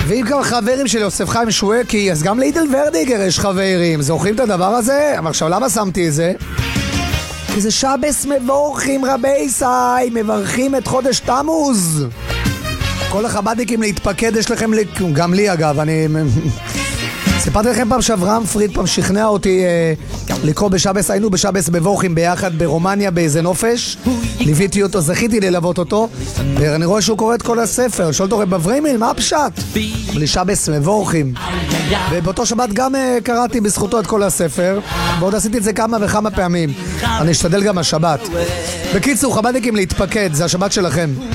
ואם גם חברים של יוסף חיים שווקי, אז גם לידל ורדיגר יש חברים. זוכרים את הדבר הזה? אבל עכשיו למה שמתי את זה? כי זה שבס מבורכים רבי סי, מברכים את חודש תמוז. כל החב"דניקים להתפקד יש לכם, גם לי אגב, אני... סיפרתי לכם פעם שאברהם פריד פעם שכנע אותי לקרוא בשבס, היינו בשבס מבורכים ביחד ברומניה באיזה נופש, ליוויתי אותו, זכיתי ללוות אותו, ואני רואה שהוא קורא את כל הספר, שואל אותו רב אבריימיל, מה הפשט? בלי שבס מבורכים. ובאותו שבת גם קראתי בזכותו את כל הספר, ועוד עשיתי את זה כמה וכמה פעמים, אני אשתדל גם השבת. בקיצור, חב"דניקים להתפקד, זה השבת שלכם.